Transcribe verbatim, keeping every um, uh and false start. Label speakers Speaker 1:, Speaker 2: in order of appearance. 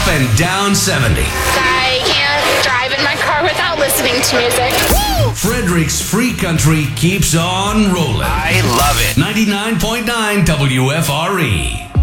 Speaker 1: and down seventy.
Speaker 2: I can't drive in my car without listening to music.
Speaker 1: Woo! Frederick's Free Country keeps on rolling.
Speaker 3: I love it.
Speaker 1: ninety-nine point nine W F R E.